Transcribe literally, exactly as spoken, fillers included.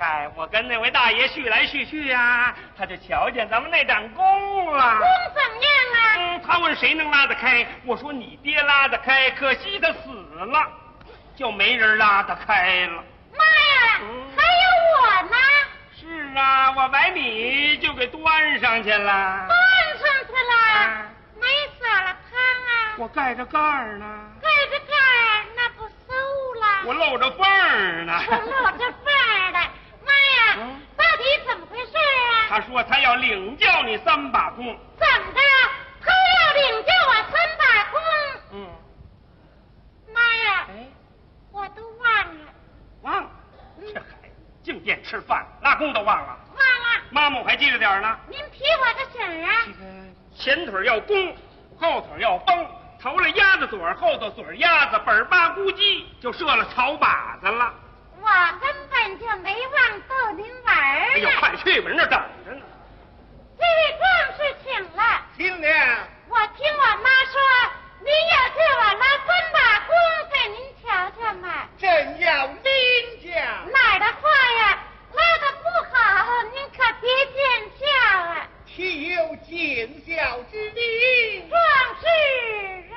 嗨，我跟那位大爷叙来叙去呀，他就瞧见咱们那盏弓了。 弓怎么样啊？ 嗯，他问谁能拉得开，我说你爹拉得开，可惜他死了，就没人拉得开了。 妈呀， 嗯、 还有我呢。 是啊，我把你就给端上去了。 端上去了？ 啊、 没撒了汤啊？ 我盖着盖儿呢。 盖着盖儿，那不馊了？ 我露着缝儿呢。 我露着缝儿的。妈呀，嗯、到底怎么回事啊？ 他说他要领教你三把弓。 怎么着？他要领教我三把弓？ 嗯。 妈呀！ 哎， 我都忘了。 忘了？这孩子净惦吃饭，拉弓都忘了。 忘了。 妈妈我还记着点呢。 您提我个醒儿啊！ 这个前腿要弓，后腿要绷，头了鸭子嘴，后头嘴鸭子，本儿八咕叽就射了草靶子了。 我根本就没忘逗您玩儿。 哎呦，快去吧，人这等着呢。 这位壮士请了。 新娘， 我听我妈说，您要叫我拉三把弓给您瞧瞧嘛。 真要您讲。 哪儿的话呀？拉的不好，您可别见笑啊。 岂有见笑之理？